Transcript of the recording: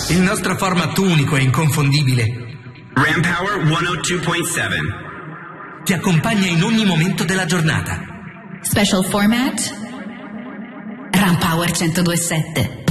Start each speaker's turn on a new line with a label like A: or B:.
A: Il nostro format unico e inconfondibile
B: Ram Power 102.7
A: ti accompagna in ogni momento della giornata.
C: Special format Ram Power 102.7.